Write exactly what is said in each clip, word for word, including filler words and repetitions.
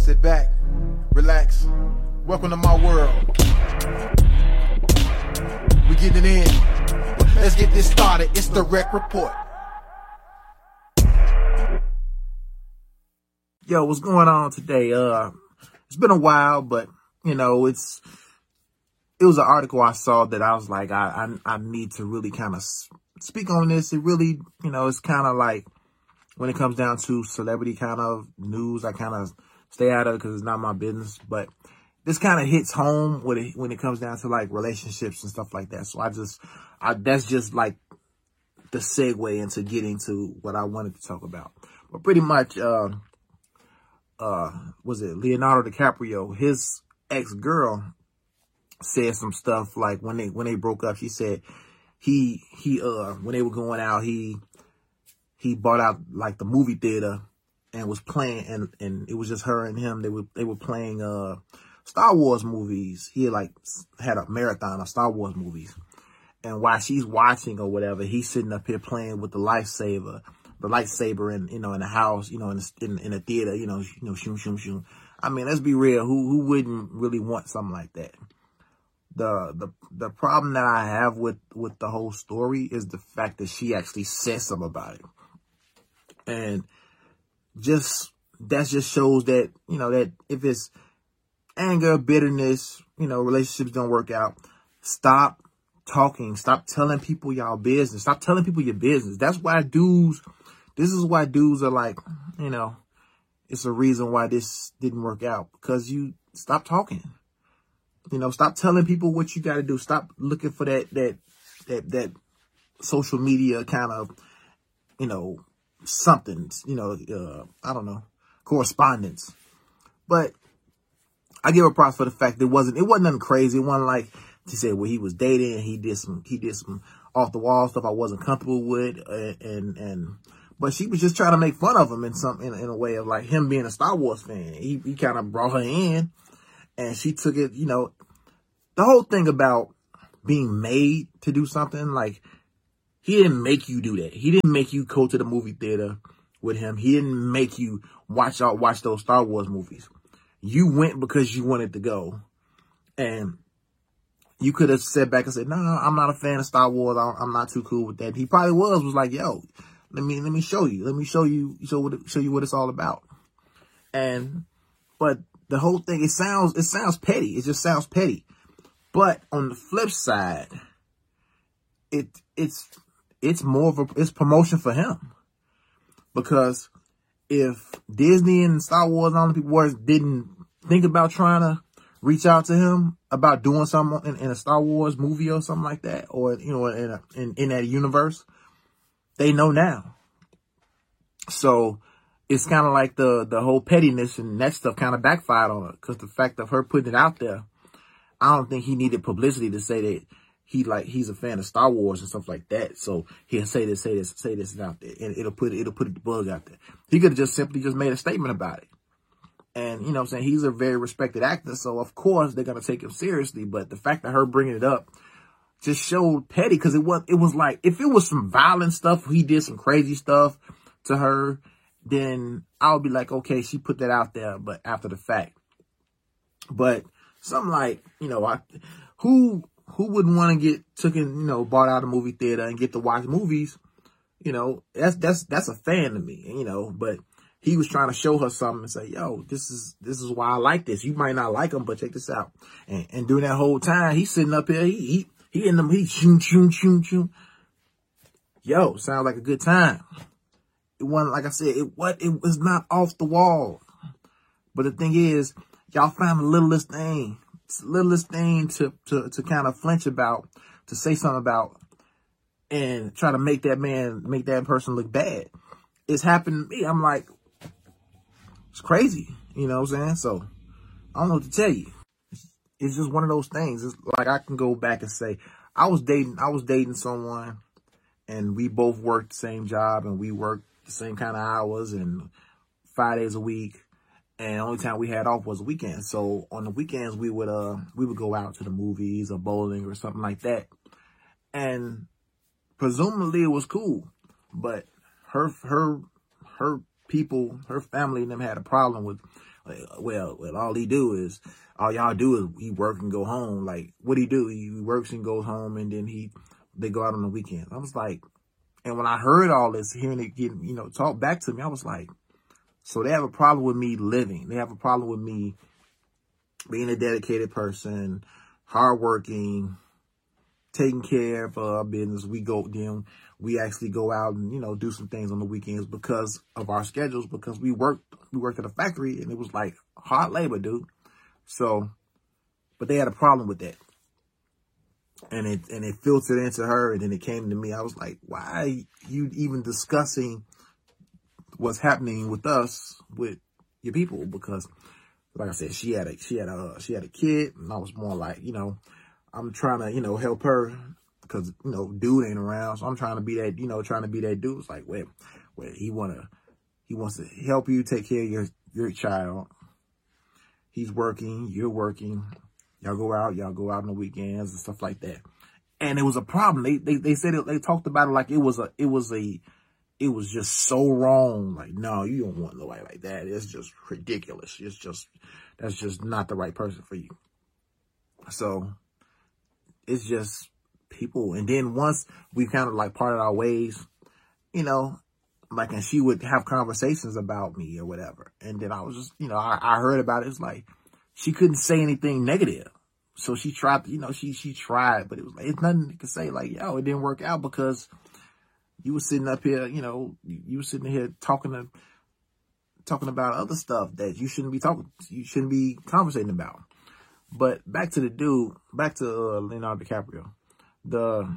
Sit back, relax. Welcome to my world. We getting it in. Let's get this started. It's the Rec Report. Yo, what's going on today? Uh, it's been a while, but you know, it's it was an article I saw that I was like, I I, I need to really kind of speak on this. It really, you know, it's kind of like when it comes down to celebrity kind of news, I kind of stay out of it because it's not my business. But this kind of hits home when it when it comes down to like relationships and stuff like that. So I just, I that's just like the segue into getting to what I wanted to talk about. But pretty much, uh, uh, was it Leonardo DiCaprio? His ex-girl said some stuff like when they when they broke up. She said he he uh when they were going out, he he bought out like the movie theater and was playing, and and it was just her and him. They were they were playing uh Star Wars movies. He had like had a marathon of Star Wars movies, and while she's watching or whatever, he's sitting up here playing with the lightsaber, the lightsaber in you know in the house, you know in the, in in the theater, you know you know shoom shoom shoom. I mean, let's be real. Who who wouldn't really want something like that? The the the problem that I have with with the whole story is the fact that she actually said something about it, and just that just shows that you know that if it's anger, bitterness, you know, relationships don't work out, stop talking, stop telling people y'all business, stop telling people your business. That's why dudes, this is why dudes are like, you know, it's a reason why this didn't work out, because you stop talking. You know, stop telling people what you got to do. Stop looking for that, that, that, that social media kind of, you know, something, you know, uh, I don't know, correspondence. But I give her props for the fact that it wasn't, it wasn't nothing crazy. It wasn't like she said, well, he was dating and he did some, he did some off the wall stuff I wasn't comfortable with. And, and, and but she was just trying to make fun of him in some, in, in a way of like him being a Star Wars fan. He, he kind of brought her in. And she took it, you know, the whole thing about being made to do something, like, he didn't make you do that. He didn't make you go to the movie theater with him. He didn't make you watch out, watch those Star Wars movies. You went because you wanted to go. And you could have sat back and said, no, no, I'm not a fan of Star Wars. I'm not too cool with that. He probably was, was like, yo, let me, let me show you. Let me show you, show what, show you what it's all about. And, but the whole thing, it sounds, it sounds petty. It just sounds petty. But on the flip side, it, it's, it's more of a, it's promotion for him. Because if Disney and Star Wars and all the people were, didn't think about trying to reach out to him about doing something in, in a Star Wars movie or something like that, or, you know, in, a, in, in that universe, they know now. So it's kind of like the, the whole pettiness and that stuff kind of backfired on her, because the fact of her putting it out there, I don't think he needed publicity to say that he like he's a fan of Star Wars and stuff like that. So he'll say this, say this, say this out there, and it'll put it'll put the bug out there. He could have just simply just made a statement about it. And, you know what I'm saying, he's a very respected actor, so of course they're gonna take him seriously. But the fact that her bringing it up just showed petty, because it was it was like, if it was some violent stuff, he did some crazy stuff to her, then I would be like, okay, she put that out there, but after the fact. But something like, you know, I, who who wouldn't want to get taken, you know, bought out of a movie theater and get to watch movies? You know, that's that's that's a fan to me, you know. But he was trying to show her something and say, yo, this is this is why I like this. You might not like him, but check this out. And and during that whole time, he's sitting up here, he he he in them, he choom choom choom choom. Yo, sounds like a good time. It wasn't, like I said, it what it was not off the wall. But the thing is, y'all find the littlest thing, it's the littlest thing to, to, to kind of flinch about, to say something about, and try to make that man, make that person look bad. It's happened to me. I'm like, it's crazy. You know what I'm saying? So, I don't know what to tell you. It's just one of those things. It's like, I can go back and say, I was dating, I was dating someone, and we both worked the same job, and we worked the same kind of hours, and five days a week. And the only time we had off was the weekend. So on the weekends, we would uh we would go out to the movies or bowling or something like that. And presumably it was cool. But her her her people, her family and them had a problem with Like, well, well, all he do is, all y'all do is he work and go home. Like, what he do? He works and goes home, and then he, they go out on the weekends. I was like, and when I heard all this, hearing it get, you know, talk back to me, I was like, so they have a problem with me living. They have a problem with me being a dedicated person, hardworking, taking care of our business. We go, then we actually go out and, you know, do some things on the weekends because of our schedules, because we worked, we worked at a factory and it was like hard labor, dude. So, but they had a problem with that. And it, and it filtered into her, and then it came to me. I was like, why are you even discussing what's happening with us, with your people? Because like I said, she had a, she had a, she had a kid, and I was more like, you know, I'm trying to, you know, help her because, you know, dude ain't around. So I'm trying to be that, you know, trying to be that dude. It's like, wait, wait, he want to, he wants to help you take care of your, your child. He's working, you're working. Y'all go out, y'all go out on the weekends and stuff like that. And it was a problem. They, they, they said it, they talked about it like it was a, it was a, it was just so wrong. Like, no, you don't want nobody like that. It's just ridiculous. It's just, that's just not the right person for you. So it's just people. And then once we kind of like parted our ways, you know, like, and she would have conversations about me or whatever. And then I was just, you know, I, I heard about it. It's like, she couldn't say anything negative. So she tried to, you know, she, she tried, but it was like, it's nothing you can say like, yo, it didn't work out because you were sitting up here, you know, you, you were sitting here talking to, talking about other stuff that you shouldn't be talking, you shouldn't be conversating about. But back to the dude, back to uh, Leonardo DiCaprio, the,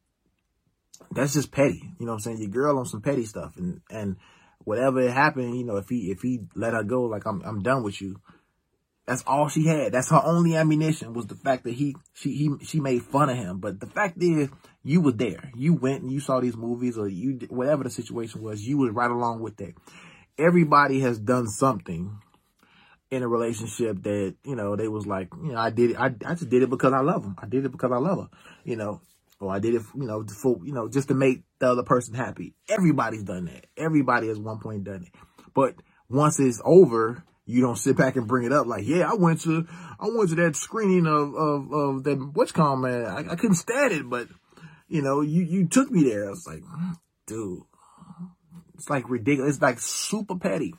that's just petty. You know what I'm saying? Your girl on some petty stuff, and, and whatever happened, you know, if he, if he let her go, like, I'm, I'm done with you. That's all she had. That's her only ammunition, was the fact that he, she, he, she made fun of him. But the fact is, you were there. You went and you saw these movies, or you did, whatever the situation was, you was right along with that. Everybody has done something in a relationship that, you know, they was like, you know, I did it. I, I just did it because I love him. I did it because I love her, you know, or I did it, you know, for, you know, just to make the other person happy. Everybody's done that. Everybody has one point done it. But once it's over, you don't sit back and bring it up like, yeah, I went to, I went to that screening of, of, of that, what's called, man. I, I couldn't stand it, but, you know, you, you took me there. I was like, dude, it's like ridiculous. It's like super petty.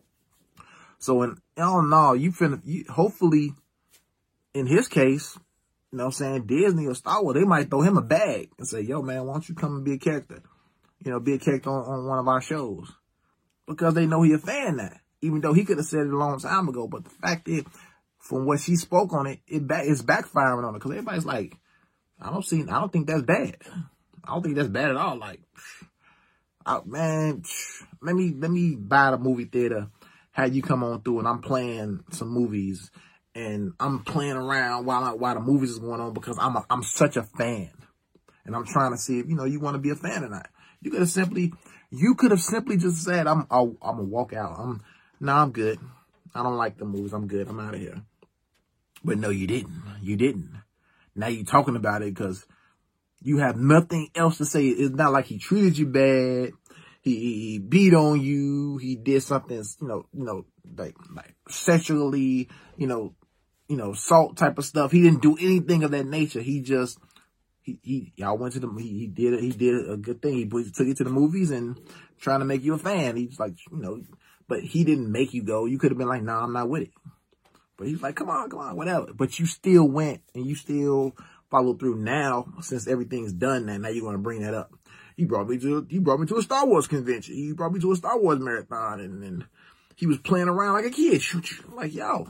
So in all in all, you finna, you, hopefully in his case, you know what I'm saying, Disney or Star Wars, they might throw him a bag and say, yo, man, why don't you come and be a character? You know, be a character on, on one of our shows. Because they know he a fan now. Even though he could have said it a long time ago. But the fact is, from what she spoke on it, it back, it's backfiring on it. Because everybody's like, I don't see, I don't think that's bad. I don't think that's bad at all. Like, I, man, let me, let me buy the movie theater, have you come on through, and I'm playing some movies. And I'm playing around while I, while the movies is going on, because I'm a, I'm such a fan. And I'm trying to see if, you know, you want to be a fan or not. You could have simply, you could have simply just said, I'm, I'll, I'm going to walk out. I'm, no, nah, I'm good. I don't like the movies. I'm good. I'm out of here. But no, you didn't. You didn't. Now you're talking about it because you have nothing else to say. It's not like he treated you bad. He, he beat on you. He did something, you know, you know, like, like sexually, you know, you know, assault type of stuff. He didn't do anything of that nature. He just, he, he, y'all went to the, he, he did it. He did a good thing. He took you to the movies and trying to make you a fan. He's like, you know, but he didn't make you go. You could have been like, nah, I'm not with it. But he's like, come on, come on, whatever. But you still went and you still followed through. Now, since everything's done, now, now you're going to bring that up. You brought me to, you brought me to a Star Wars convention. You brought me to a Star Wars marathon, and then he was playing around like a kid. Shoot you. Like, yo,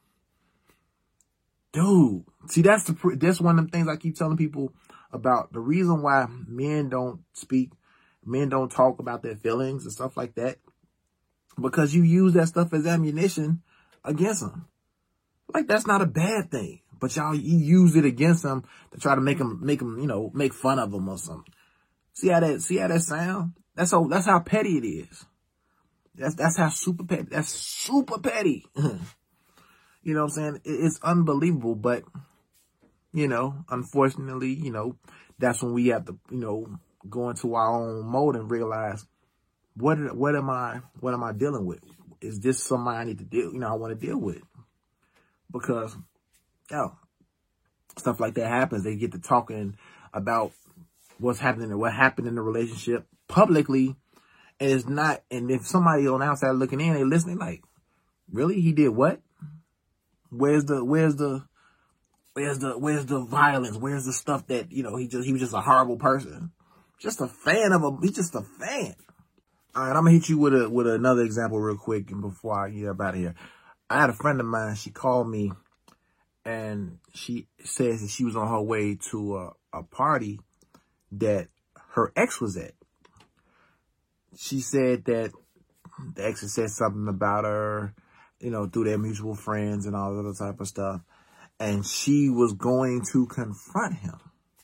dude. See, that's the, that's one of them things I keep telling people about. The reason why men don't speak, men don't talk about their feelings and stuff like that, because you use that stuff as ammunition against them. Like, that's not a bad thing, but y'all, you use it against them to try to make them, make them, you know, make fun of them or something. See how that, see how that sound? That's how, that's how petty it is. That's, that's how super petty, that's super petty. You know what I'm saying? It, it's unbelievable, but, you know, unfortunately, you know, that's when we have to, you know, go into our own mode and realize, what, what am I, what am I dealing with? is this somebody I need to deal, you know, I want to deal with? Because, yo, stuff like that happens. They get to talking about what's happening and what happened in the relationship publicly. And it's not, and if somebody on the outside looking in, they listening like, really? He did what? Where's the, where's the, where's the, where's the violence? Where's the stuff that, you know, he just, he was just a horrible person. Just a fan of a, he's just a fan. All right, I'm gonna hit you with a, with another example real quick and before I get up out of here. I had a friend of mine, she called me and she says that she was on her way to a, a party that her ex was at. She said that the ex had said something about her, you know, through their mutual friends and all that other type of stuff. And she was going to confront him.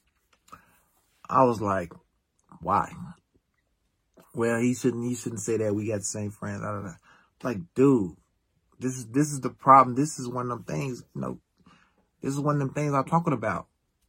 I was like, why? Well, he shouldn't, he shouldn't say that. We got the same friends. I don't know. Like, dude, this is, this is the problem. This is one of them things, you know, this is one of them things I'm talking about.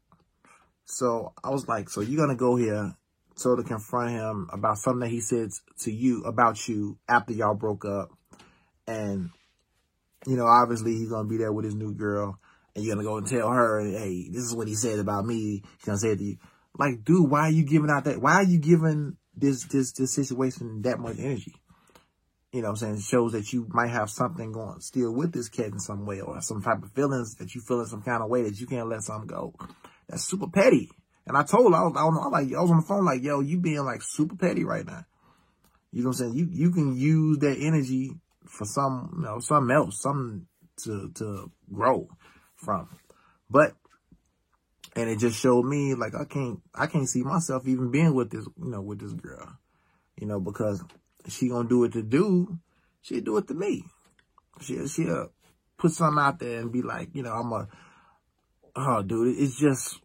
So I was like, so you're going to go here so to confront him about something that he said to you, about you after y'all broke up. And, you know, obviously he's going to be there with his new girl and you're going to go and tell her, hey, this is what he said about me. He's going to say it to you. Like, dude, why are you giving out that? Why are you giving this, this, this situation that much energy? You know what I'm saying? It shows that you might have something going still with this cat in some way or some type of feelings that you feel in some kind of way that you can't let something go. That's super petty. And I told her, I was, I was, I was like, I was on the phone like, yo, you being like super petty right now. You know what I'm saying? You, you can use that energy for some, you know, something else, something to, to grow from. But, and it just showed me like, I can't, I can't see myself even being with this, you know, with this girl, you know, because she gonna do it to do, she'll do it to me. She'll, she'll put something out there and be like, you know, I'm a, oh, dude, it's just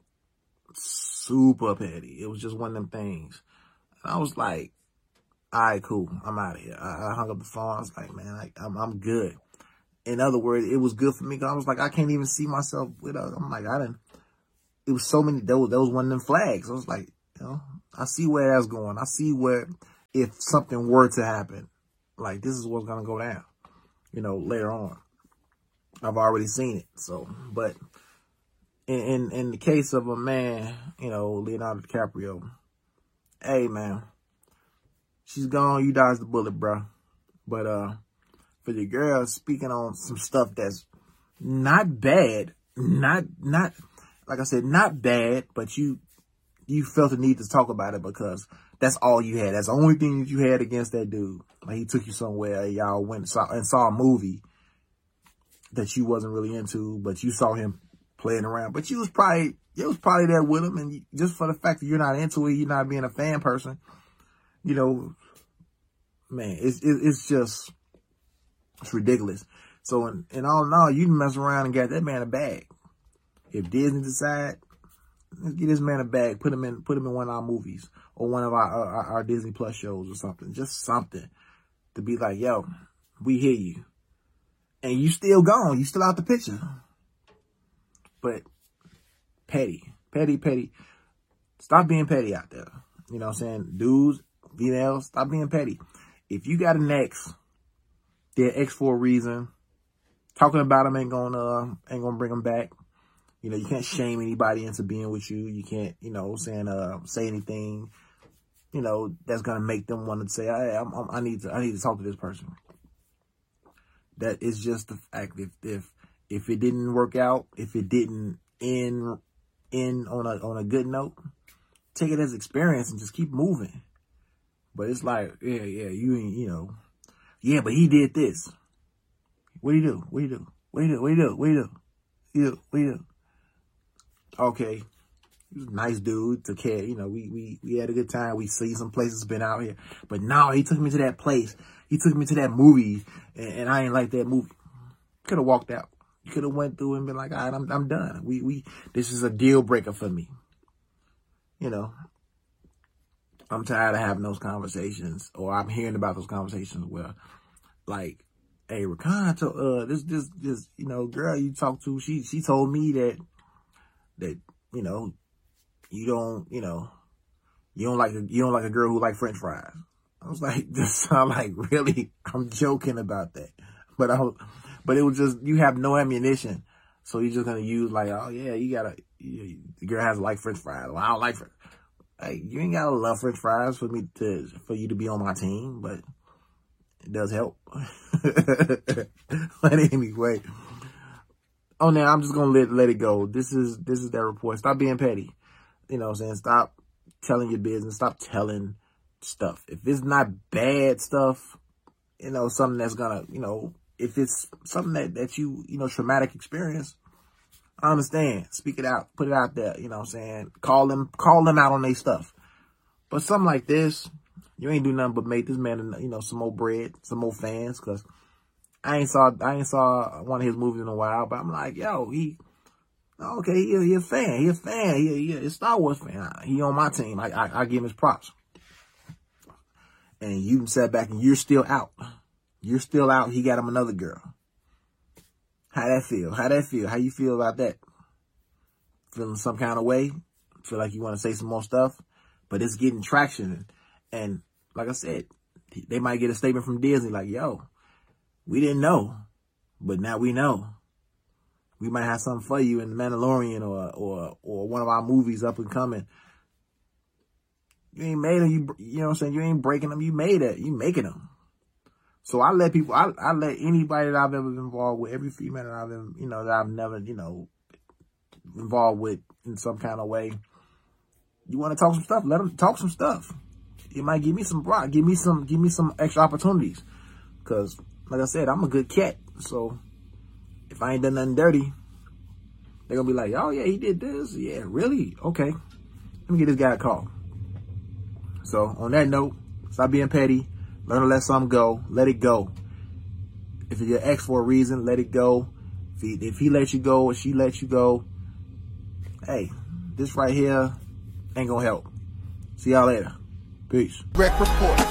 super petty. It was just one of them things. And I was like, all right, cool. I'm out of here. I, I hung up the phone. I was like, man, I, I'm, I'm good. In other words, it was good for me because I was like, I can't even see myself with her. I'm like, I didn't, it was so many, that was, that was one of them flags. I was like, you know, I see where that's going. I see where, if something were to happen, like this is what's going to go down, you know, later on. I've already seen it. So, but in, in, in the case of a man, you know, Leonardo DiCaprio, hey man, she's gone. You dodged the bullet, bro. But, uh, for the girl speaking on some stuff that's not bad, not, not, like I said, not bad, but you, you felt the need to talk about it because that's all you had. That's the only thing that you had against that dude. Like he took you somewhere, y'all went and saw, and saw a movie that you wasn't really into, but you saw him playing around. But you was probably, you was probably there with him, and you, just for the fact that you're not into it, you're not being a fan person, you know, man, it's it, it's just, it's ridiculous. So in, in all in all, you mess around and got that man a bag. If Disney decide, let's get this man a bag, put him in, put him in one of our movies or one of our, our, our Disney Plus shows or something. Just something to be like, yo, we hear you. And you still gone. You still out the picture. But petty, petty, petty. Stop being petty out there. You know what I'm saying? Dudes, females, stop being petty. If you got an ex, they're ex for a reason. Talking about them ain't gonna, uh, ain't gonna bring them back. You know, you can't shame anybody into being with you. You can't, you know, saying, uh, say anything, you know, that's going to make them want to say, hey, I'm, I'm, I need to, I need to talk to this person. That is just the fact. If, if, if it didn't work out, if it didn't end, end on a, on a good note, take it as experience and just keep moving. But it's like, yeah, yeah, you ain't, you know, yeah, but he did this. What do you do? What do you do? What do you do? What do you do? What do you do? You do? What do you do? Okay, he was a nice dude, took care, you know, we, we, we had a good time. We see some places, been out here. But no, he took me to that place. He took me to that movie, and, and I ain't like that movie. Could have walked out. You could have went through and been like, all right, I'm, I'm done. We, we, this is a deal breaker for me. You know, I'm tired of having those conversations, or I'm hearing about those conversations where, like, hey, Rakan, uh, this, this, this, you know, girl you talked to, she, she told me that, that, you know, you don't, you know, you don't like a, you don't like a girl who like French fries. I was like, this sound like really, I'm joking about that. But I was, but it was just, you have no ammunition. So you're just going to use like, oh yeah, you gotta, you, the girl has to like French fries. Well, I don't like French. Hey, you ain't gotta love French fries for me to, for you to be on my team, but it does help. But anyway, oh now I'm just going to let, let it go. This is, this is that report. Stop being petty. You know what I'm saying? Stop telling your business. Stop telling stuff. If it's not bad stuff, you know, something that's gonna, you know, if it's something that, that you, you know, traumatic experience, I understand. Speak it out. Put it out there. You know what I'm saying? Call them, call them out on their stuff. But something like this, you ain't do nothing but make this man, you know, some more bread, some more fans. Cause I ain't saw, I ain't saw one of his movies in a while, but I'm like, yo, he, okay, he, he a fan. He a fan. He, he a Star Wars fan. He on my team. I, I, I give him his props. And you sat back and you're still out. You're still out. He got him another girl. How that feel? How that feel? How you feel about that? Feeling some kind of way? Feel like you want to say some more stuff? But it's getting traction. And like I said, they might get a statement from Disney like, yo, we didn't know, but now we know. We might have something for you in The Mandalorian or or or one of our movies up and coming. You ain't made them, you, you know what I'm saying? You ain't breaking them, you made it. You making them. So I let people, I, I let anybody that I've ever been involved with, every female that I've been, you know, that I've never, you know, involved with in some kind of way. You want to talk some stuff? Let them talk some stuff. It might give me some, give me some, give me some extra opportunities. Cause like I said, I'm a good cat. So if I ain't done nothing dirty, they're gonna be like, oh yeah, he did this. Yeah, really? Okay. Let me get this guy a call. So on that note, stop being petty. Learn to let something go. Let it go. If it's your ex for a reason, let it go. If he, if he lets you go or she lets you go, hey, this right here ain't gonna help. See y'all later. Peace. Rec Report.